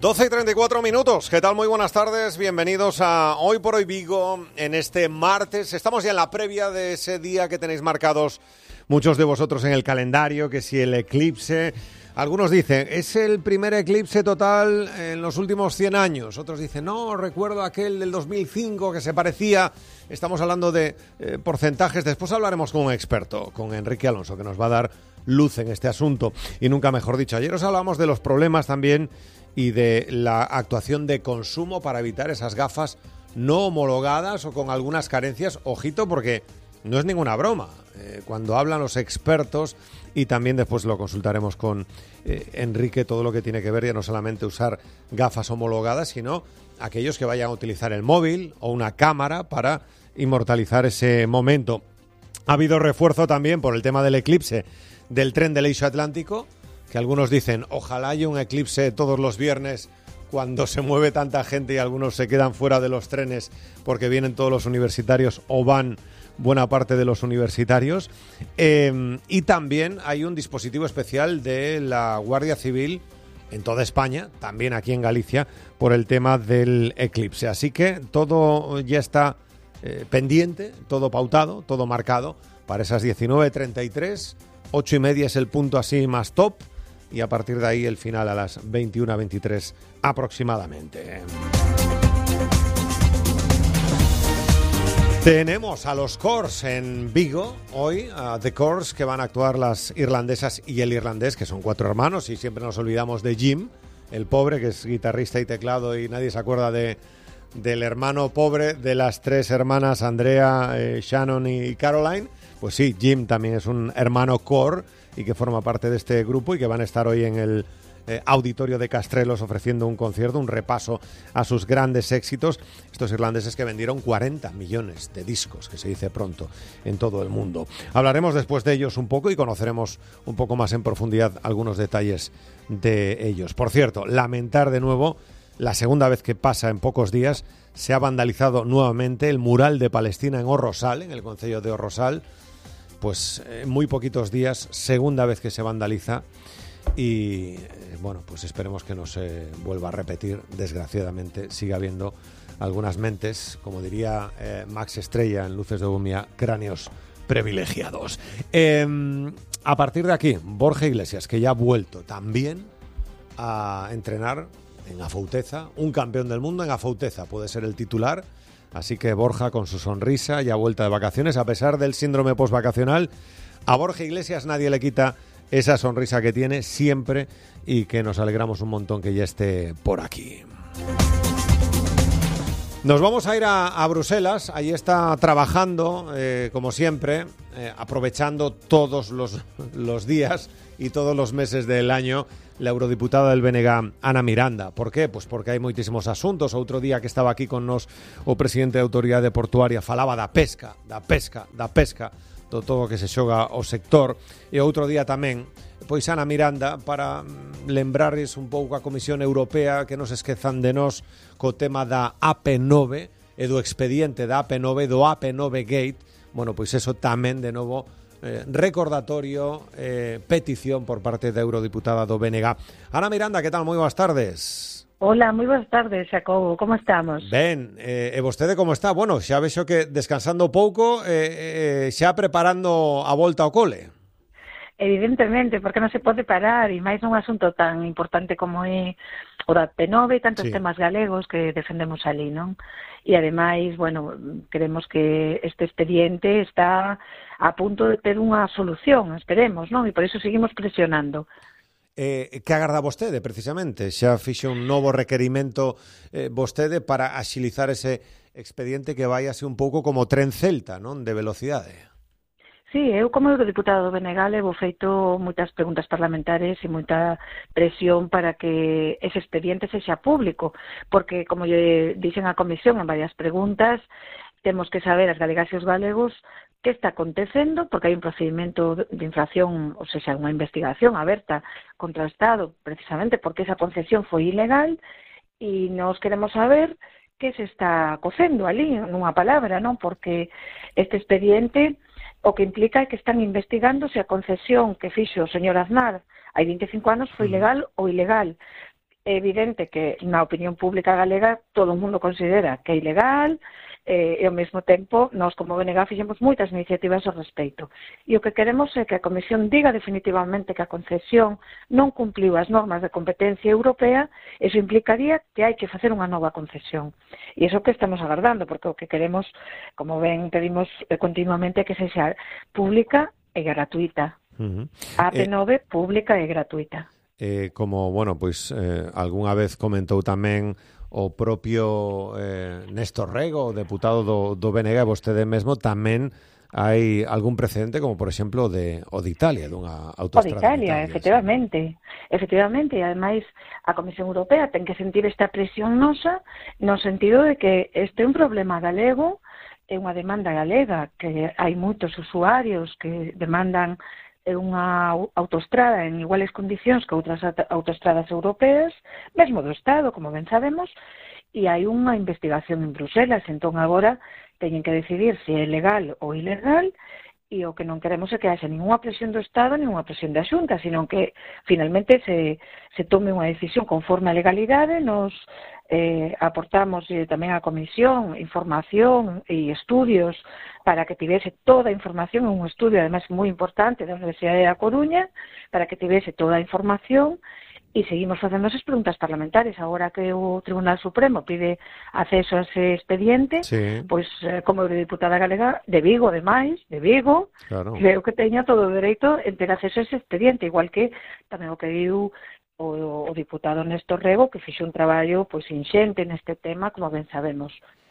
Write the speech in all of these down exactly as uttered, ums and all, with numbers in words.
doce y treinta y cuatro minutos. ¿Qué tal? Muy buenas tardes. Bienvenidos a Hoy por Hoy Vigo en este martes. Estamos ya en la previa de ese día que tenéis marcados muchos de vosotros en el calendario, que si el eclipse. Algunos dicen, es el primer eclipse total en los últimos cien años. Otros dicen, no, recuerdo aquel del dos mil cinco que se parecía. Estamos hablando de eh, porcentajes. Después hablaremos con un experto, con Enrique Alonso, que nos va a dar luz en este asunto. Y nunca mejor dicho. Ayer os hablamos de los problemas también y de la actuación de consumo para evitar esas gafas no homologadas o con algunas carencias. Ojito, porque no es ninguna broma. Eh, cuando hablan los expertos, y también después lo consultaremos con eh, Enrique, todo lo que tiene que ver ya no solamente usar gafas homologadas, sino aquellos que vayan a utilizar el móvil o una cámara para inmortalizar ese momento. Ha habido refuerzo también por el tema del eclipse del tren del eixo atlántico, que algunos dicen, ojalá haya un eclipse todos los viernes cuando se mueve tanta gente y algunos se quedan fuera de los trenes porque vienen todos los universitarios o van buena parte de los universitarios. Eh, y también hay un dispositivo especial de la Guardia Civil en toda España, también aquí en Galicia, por el tema del eclipse. Así que todo ya está eh, pendiente, todo pautado, todo marcado para esas diecinueve treinta y tres, ocho y media es el punto así más top, y a partir de ahí el final a las veintiuna veintitrés aproximadamente. Tenemos a los Corrs en Vigo hoy, a The Corrs, que van a actuar las irlandesas y el irlandés, que son cuatro hermanos, y siempre nos olvidamos de Jim, el pobre, que es guitarrista y teclado, y nadie se acuerda de, del hermano pobre de las tres hermanas, Andrea, eh, Shannon y Caroline. Pues sí, Jim también es un hermano Corr y que forma parte de este grupo y que van a estar hoy en el eh, auditorio de Castrelos ofreciendo un concierto, un repaso a sus grandes éxitos. Estos irlandeses que vendieron cuarenta millones de discos, que se dice pronto, en todo el mundo. Hablaremos después de ellos un poco y conoceremos un poco más en profundidad algunos detalles de ellos. Por cierto, lamentar de nuevo, la segunda vez que pasa en pocos días, se ha vandalizado nuevamente el mural de Palestina en Orrosal, en el concello de Orrosal. Pues en muy poquitos días, segunda vez que se vandaliza y eh, bueno, pues esperemos que no se vuelva a repetir. Desgraciadamente sigue habiendo algunas mentes, como diría eh, Max Estrella en Luces de Gumia, cráneos privilegiados. Eh, a partir de aquí, Borja Iglesias, que ya ha vuelto también a entrenar en Afouteza, un campeón del mundo en Afouteza, puede ser el titular. Así que Borja, con su sonrisa, ya vuelta de vacaciones, a pesar del síndrome postvacacional, a Borja Iglesias nadie le quita esa sonrisa que tiene siempre y que nos alegramos un montón que ya esté por aquí. Nos vamos a ir a, a Bruselas. Ahí está trabajando, eh, como siempre, eh, aprovechando todos los, los días y todos los meses del año, la eurodiputada del B N G, Ana Miranda. ¿Por qué? Pues porque hai moitísimos asuntos. Outro día que estaba aquí con nos o presidente da Autoridade Portuaria falaba da pesca, da pesca, da pesca, do todo o que se xoga o sector. E outro día tamén, pois Ana Miranda, para lembrarles un pouco a Comisión Europea que non se esquezan de nós co tema da A P nove e do expediente da A P nove, do A P nove Gate. Bueno, pois eso tamén de novo Eh, recordatorio, eh, petición por parte da eurodiputada do B N G. Ana Miranda, que tal? Moi boas tardes. Hola, moi boas tardes, Xacobo, como estamos? Ben, eh, e vostede como está? Bueno, xa vexo que descansando pouco, eh, eh, xa preparando a volta ao cole. Evidentemente, porque non se pode parar, e máis nun asunto tan importante como é o da P nove e tantos sí. temas galegos que defendemos ali, non? E ademais, bueno, queremos que este expediente está a punto de ter unha solución, esperemos, non? E por iso seguimos presionando. Eh, que agarda vostede, precisamente? Xa fixe un novo requerimento eh, vostede para axilizar ese expediente que vai así un pouco como tren celta, non? De velocidade. Sí, eu como eurodiputado do B N G levo feito moitas preguntas parlamentarias e moita presión para que ese expediente sexa público, porque, como lle dixen a Comisión en varias preguntas, temos que saber as galegas e os galegos que está acontecendo, porque hai un procedimento de infracción, ou seja, unha investigación aberta contra o Estado, precisamente porque esa concesión foi ilegal, e nós queremos saber que se está cocendo ali, nunha palabra, non? Porque este expediente o que implica é que están investigando se a concesión que fixo o señor Aznar hai vinte e cinco anos foi legal ou ilegal. é evidente que na opinión pública galega todo o mundo considera que é ilegal, eh, e ao mesmo tempo nós como B N G fixemos moitas iniciativas ao respecto. E o que queremos é que a Comisión diga definitivamente que a concesión non cumpliu as normas de competencia europea. Eso implicaría que hai que facer unha nova concesión. E iso que estamos agardando, porque o que queremos, como ben pedimos continuamente, é que sexa pública e gratuita. Uh-huh. A P nove eh... pública e gratuita. Eh, como, bueno, pois eh, algunha vez comentou tamén o propio eh, Néstor Rego, o deputado do, do B N G, vostede mesmo, tamén hai algún precedente, como por exemplo de, o de Italia, dunha autostrada. O de Italia, Italia efectivamente. Sí. Efectivamente, e ademais a Comisión Europea ten que sentir esta presión nosa no sentido de que este é un problema galego, é unha demanda galega, que hai moitos usuarios que demandan unha autoestrada en iguales condicións que outras autoestradas europeas, mesmo do Estado, como ben sabemos, e hai unha investigación en Bruselas, entón agora teñen que decidir se é legal ou ilegal, e o que non queremos é que haxa ninguna presión do Estado, ninguna presión da Xunta, sino que finalmente se, se tome unha decisión conforme a legalidade. Nos eh, aportamos eh, tamén a Comisión información e estudios para que tivese toda a información, un estudio además moi importante da Universidade da Coruña, para que tivese toda a información. E seguimos facendo esas preguntas parlamentarias. Agora que o Tribunal Supremo pide acceso a ese expediente, sí. Pois, eh, como eurodiputada galega de Vigo, ademais, de Vigo, claro. Creo que teña todo o dereito en ter acceso a ese expediente, igual que tamén o que diu o, o diputado Néstor Rego, que fixe un traballo pois inxente neste tema, como ben sabemos.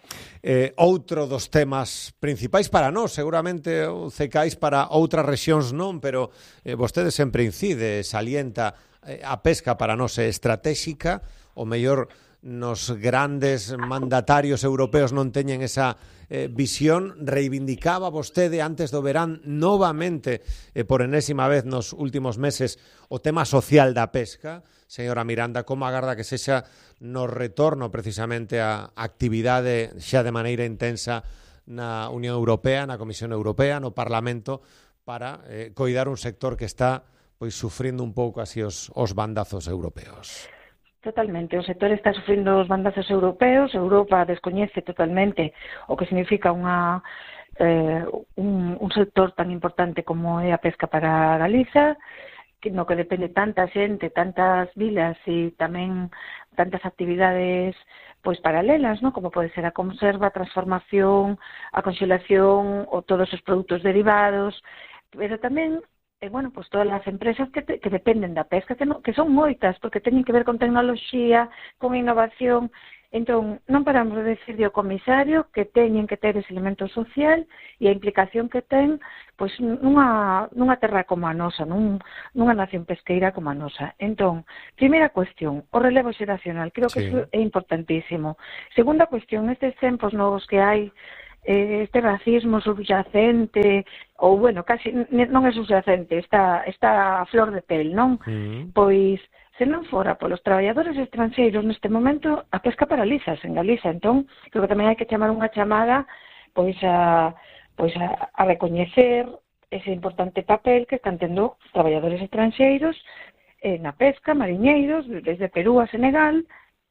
Eh, outro dos temas principais para nós, seguramente o cecais para outras rexións non, pero eh, vostede sempre incide, salienta a pesca para nós é estratégica, o mellor nos grandes mandatarios europeos non teñen esa eh, visión. Reivindicaba vostede antes do verán novamente, eh, por enésima vez nos últimos meses, o tema social da pesca. Señora Miranda, como agarda que sexa no retorno precisamente a actividade xa de maneira intensa na Unión Europea, na Comisión Europea, no Parlamento, para eh, coidar un sector que está pois sufrindo un pouco así os, os bandazos europeos? Totalmente, o sector está sufrindo os bandazos europeos. Europa descoñece totalmente o que significa unha, eh, un, un sector tan importante como é a pesca para Galiza, que no que depende tanta xente, tantas vilas e tamén tantas actividades pois paralelas, ¿no? Como pode ser a conserva, a transformación, a conxelación ou todos os produtos derivados, pero tamén E, bueno, pues todas as empresas que, te, que dependen da pesca, que, no, que son moitas, porque teñen que ver con tecnoloxía, con innovación. Entón, non paramos de decir ao comisario que teñen que ter ese elemento social e a implicación que ten pois, nunha, nunha terra como a nosa, nun, nunha nación pesqueira como a nosa. Entón, primeira cuestión, o relevo xeracional, creo que sí. Eso é importantísimo. Segunda cuestión, estes tempos novos que hai, este racismo subyacente, ou, bueno, casi non é subyacente, está, está a flor de pel, non? Uh-huh. Pois, se non fora polos traballadores estranxeiros neste momento, a pesca paralizas en Galiza. Entón, creo que tamén hai que chamar unha chamada pois a, pois a, a recoñecer ese importante papel que están tendo traballadores estranxeiros eh, na pesca, mariñeiros, desde Perú a Senegal,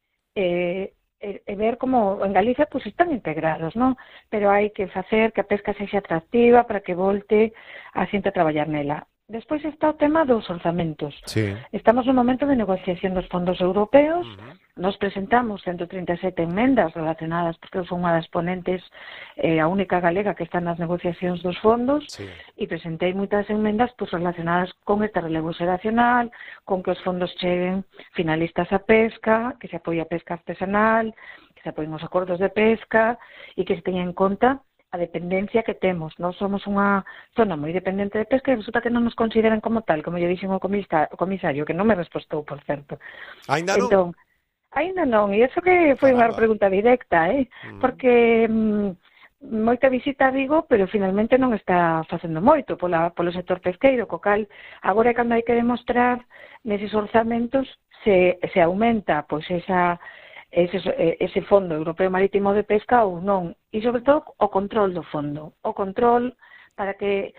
eh, e ver como en Galicia pues están integrados, non? Pero hai que facer que a pesca sexa atractiva para que volte a xente a traballar nela. Despois está o tema dos orzamentos. Sí. Estamos no momento de negociación dos fondos europeos. Uh-huh. Nos presentamos ciento trinta e sete enmendas relacionadas, porque son unha das ponentes, eh, a única galega que está nas negociacións dos fondos, sí. E presentei moitas enmendas pues, relacionadas con este relevo xeracional, con que os fondos cheguen finalistas a pesca, que se apoie a pesca artesanal, que se apoien os acordos de pesca e que se teña en conta a dependencia que temos. Nós somos unha zona moi dependente de pesca e resulta que non nos consideran como tal, como lle dixen o comisario, que non me respostou, por certo. Ainda non? Entón, ainda non, e iso que foi unha pregunta directa, eh? Mm. Porque mm, moita visita a Vigo, pero finalmente non está facendo moito pola, polo sector pesqueiro, co cal agora é cando hai que demostrar neses orzamentos se, se aumenta pois esa Ese, ese fondo europeo marítimo de pesca ou non, e sobre todo o control do fondo, o control para que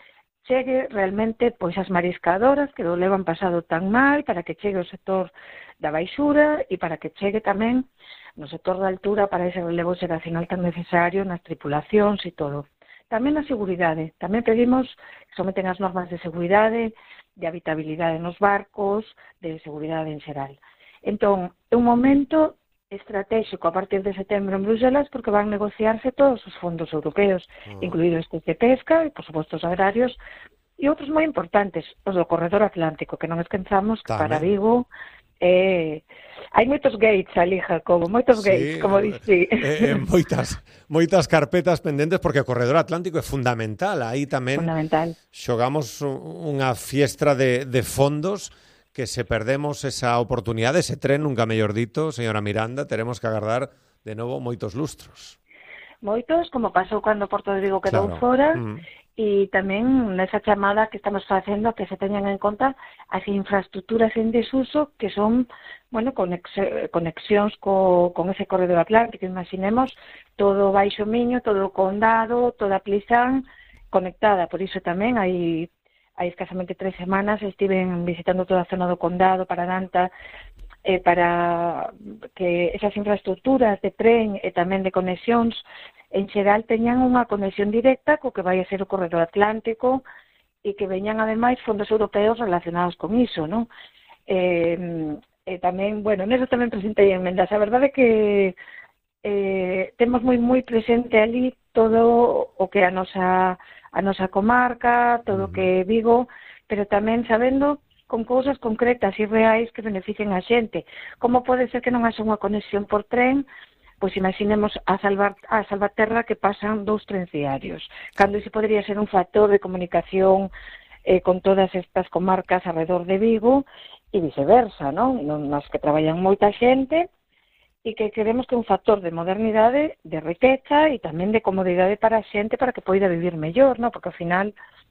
chegue realmente pois as mariscadoras que lo levan pasado tan mal, para que chegue o sector da baixura e para que chegue tamén no sector da altura para ese relevo xeracional tan necesario nas tripulacións e todo. Tamén a seguridade. Tamén pedimos que someten as normas de seguridade, de habitabilidade nos barcos, de seguridade en xeral. Entón, é un momento estratégico a partir de setembro en Bruselas porque van negociarse todos os fondos europeos, uh -huh. incluídos estes de pesca e, por suposto, os agrarios, e outros moi importantes, os do Corredor Atlántico, que non esquenzamos que para Vigo eh, hai moitos gates ali, Jacobo, moitos sí, gates, como dixi. Eh, eh, moitas, moitas carpetas pendentes porque o Corredor Atlántico é fundamental. Aí tamén fundamental. Xogamos unha fiestra de, de fondos que se perdemos esa oportunidade, ese tren, nunca mellor dito, señora Miranda, teremos que agardar de novo moitos lustros. Moitos, como pasou cando Porto de Vigo quedou claro. fora, mm. e tamén nesa chamada que estamos facendo que se teñan en conta as infraestructuras en desuso que son, bueno, conex conexións co, con ese corredor atlántico. Imaginemos todo Baixo Miño, todo o Condado, toda Plisán conectada. Por iso tamén hai, hai escasamente tres semanas estiven visitando toda a zona do Condado para Danta, eh, para que esas infraestructuras de tren e tamén de conexións en xeral teñan unha conexión directa co que vai a ser o Corredor Atlántico e que veñan ademais fondos europeos relacionados con iso, non? Eh, eh, tamén, bueno, neso tamén presentei enmendas. A verdade é que eh, temos moi moi presente ali todo o que a nosa a nosa comarca, todo o que é Vigo, pero tamén sabendo con cousas concretas e reais que beneficien a xente. Como pode ser que non haxa unha conexión por tren? Pois imaginemos a, Salvar, a Salvaterra que pasan dous trens diarios, cando ese podría ser un factor de comunicación eh, con todas estas comarcas alrededor de Vigo e viceversa, non? Nas que traballan moita xente e que queremos que é un factor de modernidade, de riqueza e tamén de comodidade para a xente para que poida vivir mellor, non? Porque ao final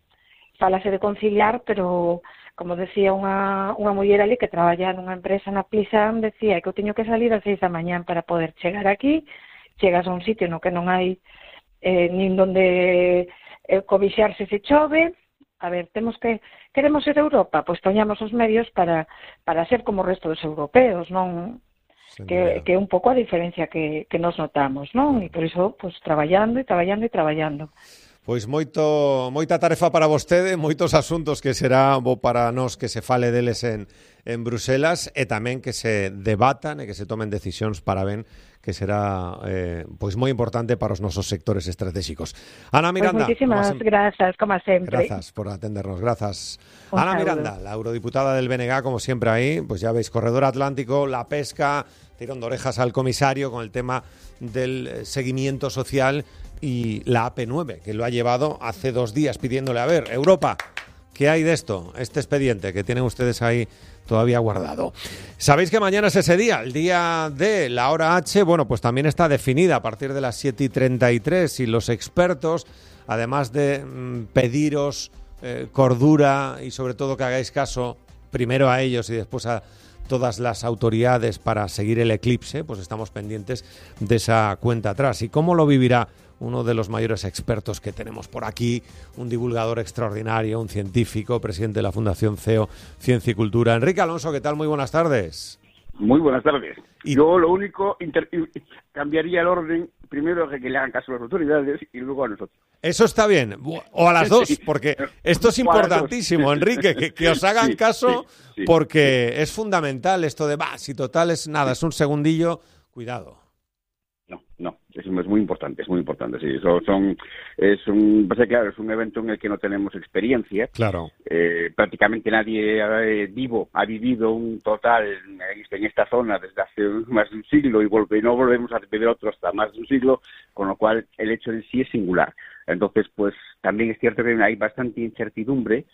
falase de conciliar, pero como decía unha, unha muller ali que traballa nunha empresa na Plisán, decía que eu teño que salir ás seis da mañán para poder chegar aquí, chegas a un sitio no que non hai eh, nin donde eh, cobixarse se chove. A ver, temos que queremos ser Europa, pois poñamos os medios para, para ser como o resto dos europeos, non? Que, que é un pouco a diferencia que, que nos notamos, non? E por iso, pois, traballando e traballando e traballando. Pois moito, moita tarefa para vostede, moitos asuntos que será bo para nós que se fale deles en, en Bruselas e tamén que se debatan e que se tomen decisións para ben que será eh, pois moi importante para os nosos sectores estratégicos. Ana Miranda. Pues moitísimas grazas, como sempre. Grazas por atendernos, grazas. Un Ana saludo. Miranda, la eurodiputada del B N G, como siempre ahí, pues ya veis, Corredor Atlántico, la pesca, tirón de orejas al comisario con el tema del seguimiento social y la A P nueve, que lo ha llevado hace dos días pidiéndole, a ver, Europa, ¿qué hay de esto? Este expediente que tienen ustedes ahí todavía guardado. Sabéis que mañana es ese día, el día de la hora H, bueno, pues también está definida a partir de las siete y treinta y tres y los expertos, además de mmm, pediros eh, cordura y sobre todo que hagáis caso primero a ellos y después a todas las autoridades para seguir el eclipse, pues estamos pendientes de esa cuenta atrás. ¿Y cómo lo vivirá uno de los mayores expertos que tenemos por aquí, un divulgador extraordinario, un científico, presidente de la Fundación C E O, Ciencia y Cultura? Enrique Alonso, ¿qué tal? Muy buenas tardes. Muy buenas tardes. Y yo lo único, inter cambiaría el orden, primero que le hagan caso a las autoridades y luego a nosotros. Eso está bien, o a las dos, porque esto es importantísimo, Enrique, que, que os hagan sí, caso, sí, sí, porque sí. Es fundamental esto de, bah, si total es nada, es un segundillo, cuidado. No, no, es, es muy importante, es muy importante, sí. Son, son, es un, pues, claro, es un evento en el que no tenemos experiencia. Claro. Eh, prácticamente nadie eh, vivo ha vivido un total en, en esta zona desde hace más de un siglo y, volve, y no volvemos a vivir otro hasta más de un siglo, con lo cual el hecho en sí es singular. Entonces, pues también es cierto que hay bastante incertidumbre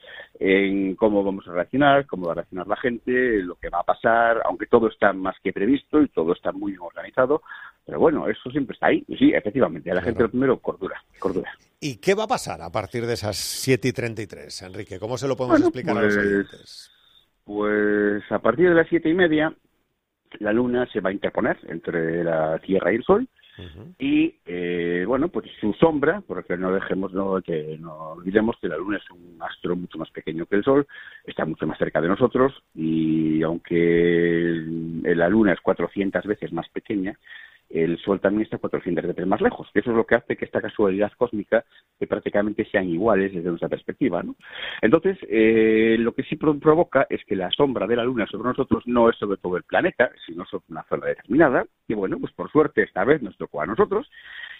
en cómo vamos a reaccionar, cómo va a reaccionar la gente, lo que va a pasar, aunque todo está más que previsto y todo está muy organizado. Pero bueno, eso siempre está ahí. Y sí, efectivamente, a la claro. gente lo primero, cordura, cordura. ¿Y qué va a pasar a partir de esas siete y treinta y tres, Enrique? ¿Cómo se lo podemos bueno, explicar pues, a los oyentes? Pues a partir de las siete y media, la luna se va a interponer entre la Tierra y el Sol. Uh-huh. Y, eh, bueno, pues su sombra, porque no dejemos, no, que no olvidemos que la Luna es un astro mucho más pequeño que el Sol, está mucho más cerca de nosotros, y aunque la Luna es cuatrocientas veces más pequeña, el Sol también está cuatrocientas veces más lejos. Eso es lo que hace que esta casualidad cósmica que prácticamente sean iguales desde nuestra perspectiva, ¿no? Entonces, eh, lo que sí provoca es que la sombra de la Luna sobre nosotros no es sobre todo el planeta, sino sobre una zona determinada. Y bueno, pues por suerte esta vez nos tocó a nosotros.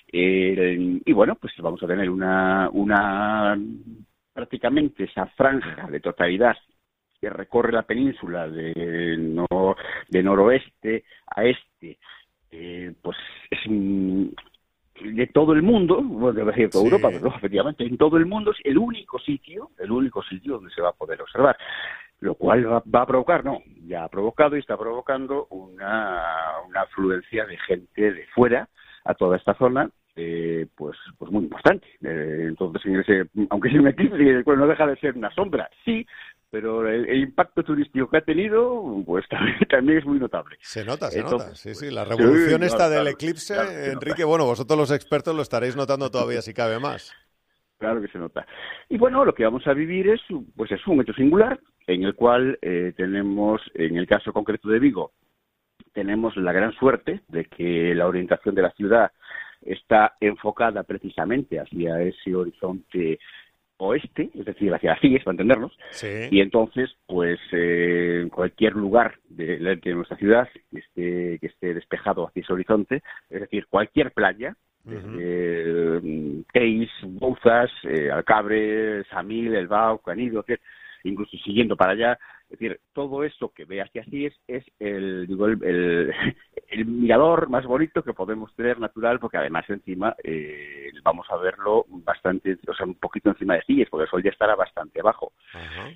Eh, y bueno, pues vamos a tener una, una prácticamente esa franja de totalidad que recorre la península de, no, de noroeste a este. Eh, pues es un, de todo el mundo, bueno, debe decir toda sí. Europa, pero efectivamente en todo el mundo es el único sitio, el único sitio donde se va a poder observar, lo cual va, va a provocar, no, ya ha provocado y está provocando una, una afluencia de gente de fuera a toda esta zona, eh, pues pues muy importante. Eh, entonces, en ese, aunque sea un eclipse, pues no deja de ser una sombra, sí, pero el, el impacto turístico que ha tenido, pues también, también es muy notable. Se nota, se Entonces, nota, sí, sí, la revolución sí, esta claro, del claro, eclipse, claro Enrique, bueno, vosotros los expertos lo estaréis notando todavía si cabe más. Claro que se nota. Y bueno, lo que vamos a vivir es, pues es un hecho singular, en el cual eh, tenemos, en el caso concreto de Vigo, tenemos la gran suerte de que la orientación de la ciudad está enfocada precisamente hacia ese horizonte oeste, es decir, hacia las Cies, para entendernos, sí. Y entonces, pues, eh, en cualquier lugar de, de nuestra ciudad que esté, que esté despejado hacia ese horizonte, es decir, cualquier playa, uh-huh. eh, Teis, Bouzas, eh, Alcabre, Samil, El Bao, Canido, etcétera, incluso siguiendo para allá, es decir, todo eso que ve hacia así es, es el, digo, el, el, el mirador más bonito que podemos tener natural, porque además encima eh, vamos a verlo bastante, o sea, un poquito encima de Sitges, porque el sol ya estará bastante abajo. Uh-huh.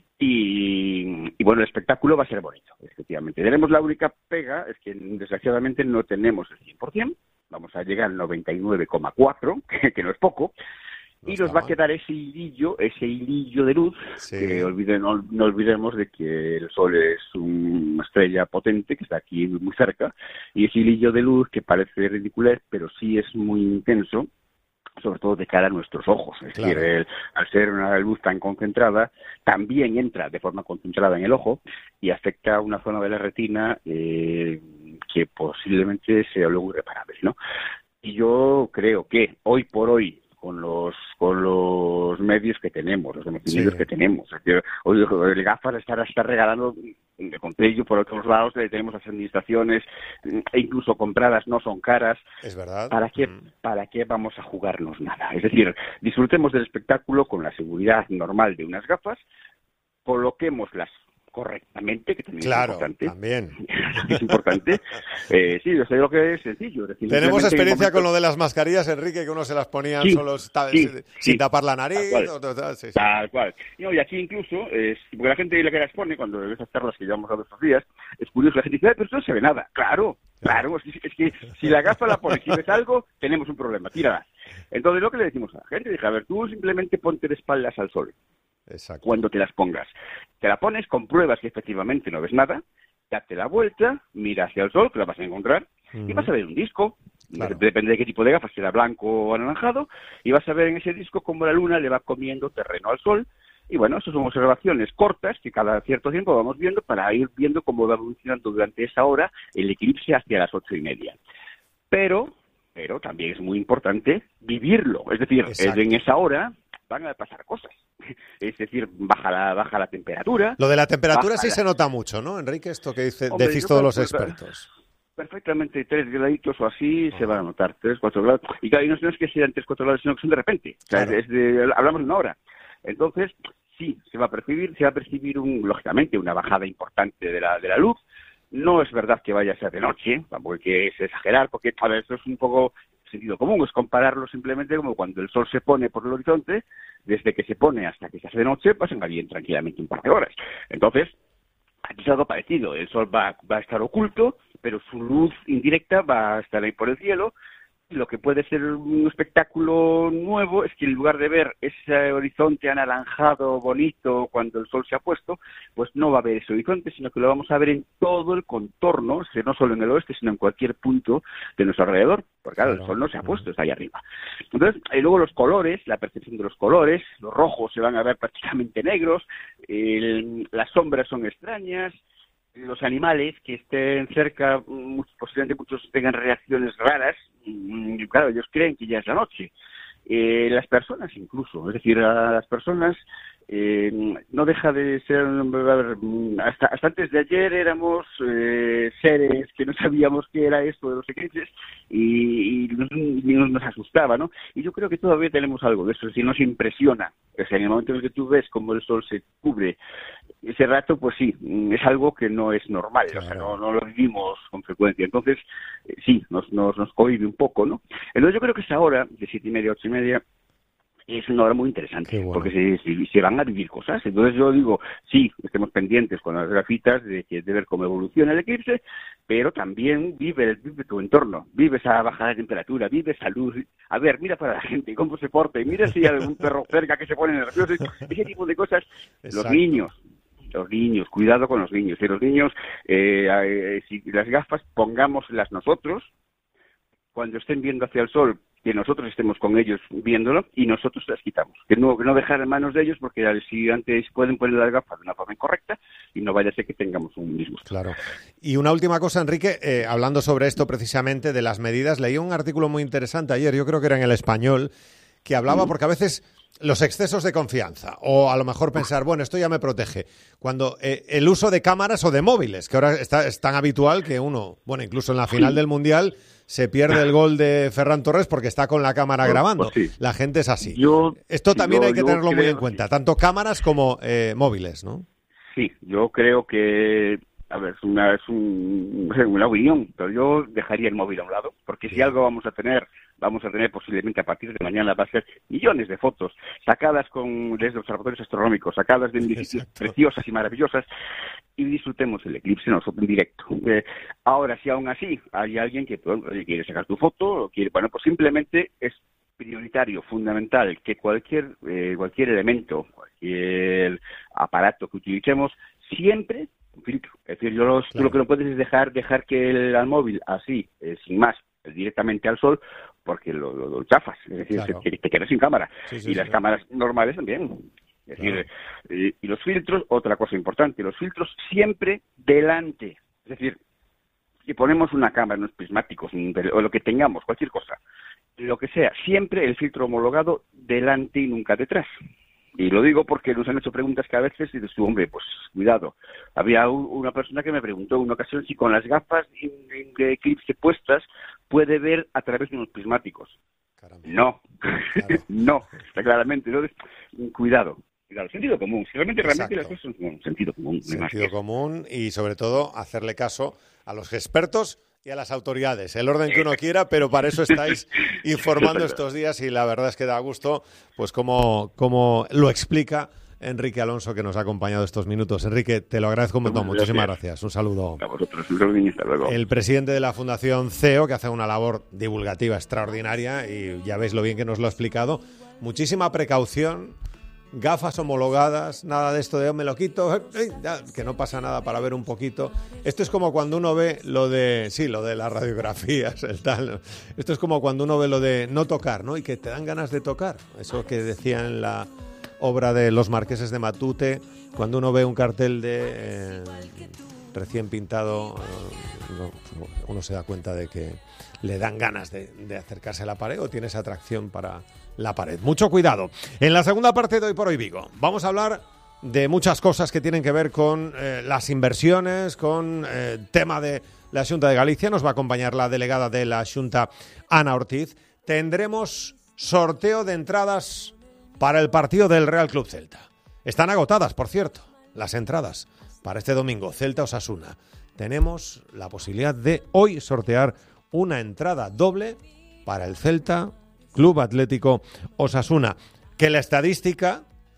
Y, y bueno, el espectáculo va a ser bonito, efectivamente. Tenemos la única pega, es que desgraciadamente no tenemos el cien por ciento, vamos a llegar al noventa y nueve coma cuatro, que, que no es poco. No y nos va mal. a quedar ese hilillo, ese hilillo de luz, sí. que olviden, no, no olvidemos de que el Sol es una estrella potente que está aquí muy cerca, y ese hilillo de luz que parece ridículo, pero sí es muy intenso, sobre todo de cara a nuestros ojos. Es claro. decir, el, al ser una luz tan concentrada, también entra de forma concentrada en el ojo y afecta a una zona de la retina eh, que posiblemente sea luego irreparable, ¿no? Y yo creo que hoy por hoy, con los con los medios que tenemos, los medios sí. que tenemos. Es decir, hoy el gafas está, está regalando, de contello por otros lados, tenemos las administraciones, e incluso compradas, no son caras. Es verdad. ¿Para qué, mm. ¿Para qué vamos a jugarnos nada? Es decir, disfrutemos del espectáculo con la seguridad normal de unas gafas, coloquémoslas correctamente, que también claro, es importante. También. Es importante. Eh, sí, yo sé lo que es sencillo. Es decir, tenemos experiencia momento... con lo de las mascarillas, Enrique, que uno se las ponía sí, solo ta- sí, sin sí, tapar la nariz. Tal cual. O, o, o, sí, sí. Tal cual. No, y aquí incluso, eh, porque la gente la que las pone, cuando ves esas charlas que llevamos a estos días, es curioso, la gente dice, pero esto no se ve nada. Claro, claro, es que, es que si la gafa la pones y ves algo, tenemos un problema, tírala. Entonces lo que le decimos a la gente, dije, a ver, tú simplemente ponte de espaldas al sol. Exacto. Cuando te las pongas. Te la pones, compruebas que efectivamente no ves nada, date la vuelta, mira hacia el sol, que la vas a encontrar, uh-huh. y vas a ver un disco. Claro. Depende de qué tipo de gafas, será blanco o anaranjado, y vas a ver en ese disco cómo la luna le va comiendo terreno al sol. Y bueno, eso son observaciones cortas que cada cierto tiempo vamos viendo para ir viendo cómo va evolucionando durante esa hora el eclipse hacia las ocho y media. Pero, pero también es muy importante vivirlo. Es decir, Exacto. en esa hora van a pasar cosas. Es decir, baja la, baja la temperatura. Lo de la temperatura sí la... se nota mucho, ¿no, Enrique? Esto que dice, Hombre, decís todos los expertos. Perfectamente, tres graditos o así oh. se van a notar, tres, cuatro grados. Y claro, y no, no es que sean tres, cuatro grados, sino que son de repente. Claro. O sea, es de, hablamos de una hora. Entonces, sí, se va a percibir, se va a percibir un, lógicamente una bajada importante de la, de la luz. No es verdad que vaya a ser de noche, tampoco hay que exagerar, porque a ver, esto es un poco sentido común, es compararlo simplemente como cuando el sol se pone por el horizonte, desde que se pone hasta que se hace de noche, pasan bien tranquilamente un par de horas. Entonces, aquí es algo parecido, el sol va, va a estar oculto, pero su luz indirecta va a estar ahí por el cielo, Lo que puede ser un espectáculo nuevo es que en lugar de ver ese horizonte anaranjado bonito cuando el sol se ha puesto, pues no va a haber ese horizonte, sino que lo vamos a ver en todo el contorno, o sea, no solo en el oeste, sino en cualquier punto de nuestro alrededor, porque claro, el sol no se ha puesto, está ahí arriba. Entonces, y luego los colores, la percepción de los colores, los rojos se van a ver prácticamente negros, el, las sombras son extrañas, los animales que estén cerca, posiblemente muchos tengan reacciones raras, y claro, ellos creen que ya es la noche. Eh, las personas incluso, es decir, a las personas eh, no deja de ser, a ver, hasta, hasta antes de ayer éramos eh, seres que no sabíamos qué era esto de los eclipses y, y, nos, y nos asustaba, ¿no? Y yo creo que todavía tenemos algo de eso, es decir, nos impresiona. O sea, en el momento en el que tú ves cómo el sol se cubre ese rato, pues sí, es algo que no es normal, claro. O sea, no, no lo vivimos con frecuencia. Entonces, eh, sí, nos, nos, nos cohibe un poco, ¿no? Entonces yo creo que esa hora, de siete y media, ocho y media, es una hora muy interesante, bueno. Porque se, se, se van a vivir cosas. Entonces yo digo, sí, estemos pendientes con las grafitas de, de ver cómo evoluciona el eclipse, pero también vive, vive tu entorno, vive esa bajada de temperatura, vive esa luz. A ver, mira para la gente cómo se porta, y mira si hay algún perro cerca que se pone nervioso, ese tipo de cosas. Exacto. Los niños, los niños, cuidado con los niños. Y los niños, eh, eh, si las gafas pongámoslas nosotros, cuando estén viendo hacia el sol, que nosotros estemos con ellos viéndolo y nosotros las quitamos. Que no, que no dejar en manos de ellos, porque si antes pueden poner las gafas de una forma incorrecta y no vaya a ser que tengamos un disgusto. Claro. Y una última cosa, Enrique, eh, hablando sobre esto precisamente de las medidas, leí un artículo muy interesante ayer, yo creo que era en El Español, que hablaba, mm. porque a veces los excesos de confianza, o a lo mejor pensar, bueno, esto ya me protege, cuando eh, el uso de cámaras o de móviles, que ahora está, es tan habitual que uno, bueno, incluso en la final del Mundial se pierde el gol de Ferran Torres porque está con la cámara grabando. Pues sí. La gente es así. Yo, Esto también yo, hay que tenerlo creo, muy en cuenta, tanto cámaras como eh, móviles, ¿no? Sí, yo creo que, a ver, es una, es un, una opinión, pero yo dejaría el móvil a un lado, porque si sí. algo vamos a tener, vamos a tener posiblemente a partir de mañana, va a ser millones de fotos sacadas con desde observatorios astronómicos, sacadas de sitios preciosas y maravillosas, y disfrutemos el eclipse nosotros en directo. Eh, ahora, si aún así hay alguien que bueno, quiere sacar tu foto, o quiere, bueno, pues simplemente es prioritario, fundamental, que cualquier eh, cualquier elemento, cualquier aparato que utilicemos, siempre un filtro. Es decir, yo los, claro. tú lo que no puedes es dejar dejar que el, el móvil así, eh, sin más, directamente al sol, porque lo, lo, lo chafas, es decir, claro. te, te quedas sin cámara. Sí, sí, y las sí, cámaras claro. normales también. Es decir, claro. eh, y los filtros, otra cosa importante, los filtros siempre delante. Es decir, si ponemos una cámara, unos prismáticos, o lo que tengamos, cualquier cosa, lo que sea, siempre el filtro homologado delante y nunca detrás. Y lo digo porque nos han hecho preguntas que a veces dices tú, hombre, pues cuidado. Había un, una persona que me preguntó en una ocasión si con las gafas de eclipse puestas puede ver a través de unos prismáticos. Caramba. No, claro. no, está claramente. Entonces, cuidado. Claro, sentido común. Si realmente, realmente las cosas son bueno, sentido común. Sentido común y, sobre todo, hacerle caso a los expertos y a las autoridades. El orden que uno quiera, pero para eso estáis informando estos días y la verdad es que da gusto, pues, como, como lo explica Enrique Alonso, que nos ha acompañado estos minutos. Enrique, te lo agradezco un montón. Muchísimas gracias. Un saludo. A vosotros. Un saludo, hasta luego. El presidente de la Fundación C E O, que hace una labor divulgativa extraordinaria y ya veis lo bien que nos lo ha explicado. Muchísima precaución. Gafas homologadas, nada de esto de oh, me lo quito, eh, ya, que no pasa nada para ver un poquito. Esto es como cuando uno ve lo de, sí, lo de las radiografías, el tal. Esto es como cuando uno ve lo de no tocar, ¿no? Y que te dan ganas de tocar. Eso que decía en la obra de Los Marqueses de Matute, cuando uno ve un cartel de eh, recién pintado, eh, uno se da cuenta de que le dan ganas de, de acercarse a la pared o tiene esa atracción para la pared. Mucho cuidado. En la segunda parte de Hoy por Hoy Vigo vamos a hablar de muchas cosas que tienen que ver con eh, las inversiones, con el eh, tema de la Xunta de Galicia. Nos va a acompañar la delegada de la Xunta, Ana Ortiz. Tendremos sorteo de entradas para el partido del Real Club Celta. Están agotadas, por cierto, las entradas para este domingo, Celta-Osasuna. Tenemos la posibilidad de hoy sortear una entrada doble para el Celta Club Atlético Osasuna, que la estadística,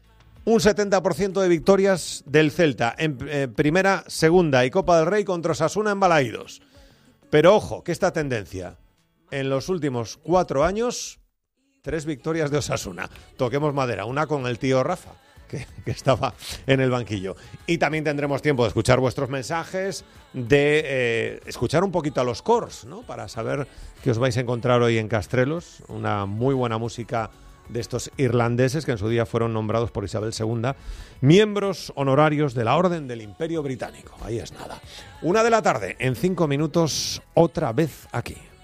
un setenta por ciento de victorias del Celta en eh, primera, segunda y Copa del Rey contra Osasuna en Balaídos. Pero ojo, que esta tendencia en los últimos cuatro años, tres victorias de Osasuna. Toquemos madera, una con el tío Rafa, que, que estaba en el banquillo. Y también tendremos tiempo de escuchar vuestros mensajes, de eh, escuchar un poquito a los Corrs, ¿no? Para saber qué os vais a encontrar hoy en Castrelos. Una muy buena música de estos irlandeses que en su día fueron nombrados por Isabel segunda, miembros honorarios de la Orden del Imperio Británico. Ahí es nada. Una de la tarde, en cinco minutos, otra vez aquí.